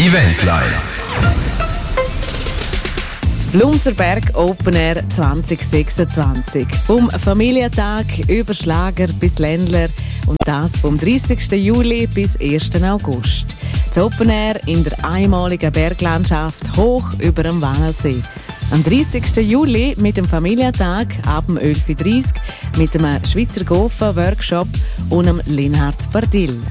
Eventline. Blumserberg Open Air 2026. Vom Familientag über Schlager bis Ländler und das vom 30. Juli bis 1. August. Das Open Air in der einmaligen Berglandschaft hoch über dem Walensee. Am 30. Juli mit dem Familientag ab dem 11.30 Uhr mit dem Schweizer Gofen Workshop und dem Linhard Bardil.